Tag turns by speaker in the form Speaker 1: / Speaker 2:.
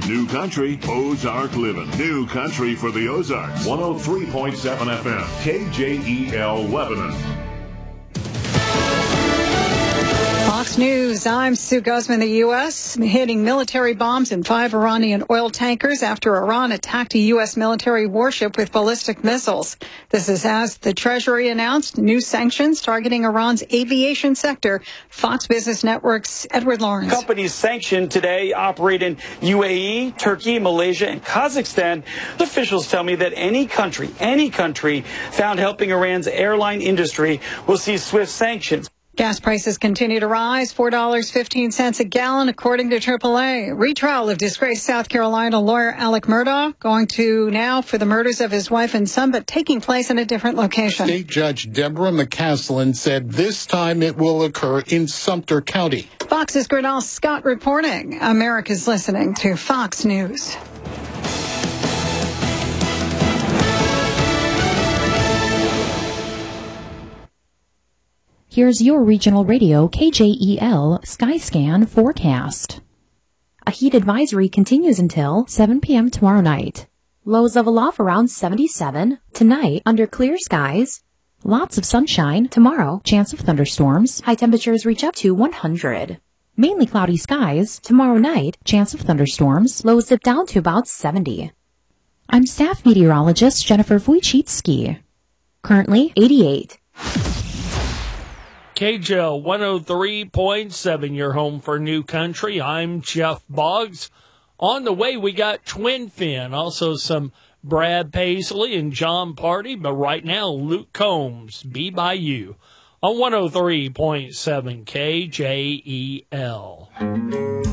Speaker 1: New Country, Ozark Living. New Country for the Ozarks. 103.7 FM. KJEL Lebanon.
Speaker 2: Fox News, I'm Sue Guzman. The U.S. hitting military bombs in 5 Iranian oil tankers after Iran attacked a U.S. military warship with ballistic missiles. This is as the Treasury announced new sanctions targeting Iran's aviation sector. Fox Business Network's Edward Lawrence.
Speaker 3: Companies sanctioned today operate in UAE, Turkey, Malaysia, and Kazakhstan. Officials tell me that any country found helping Iran's airline industry will see swift sanctions.
Speaker 2: Gas prices continue to rise, $4.15 a gallon, according to AAA. Retrial of disgraced South Carolina lawyer Alec Murdaugh, going to now for the murders of his wife and son, but taking place in a different location.
Speaker 4: State Judge Deborah McCaslin said this time it will occur in Sumter County.
Speaker 2: Fox's Grinnell Scott reporting. America's listening to Fox News.
Speaker 5: Here's your regional radio KJEL Skyscan forecast. A heat advisory continues until 7 p.m. tomorrow night. Lows level off around 77. Tonight, under clear skies. Lots of sunshine. Tomorrow, chance of thunderstorms. High temperatures reach up to 100. Mainly cloudy skies. Tomorrow night, chance of thunderstorms. Lows dip down to about 70. I'm staff meteorologist Jennifer Wojcicki. Currently 88.
Speaker 6: KJL 103.7, your home for New Country. I'm Jeff Boggs. On the way, we got Twin Fin, also some Brad Paisley and John Party, but right now, Luke Combs, Be By You, on 103.7 KJEL.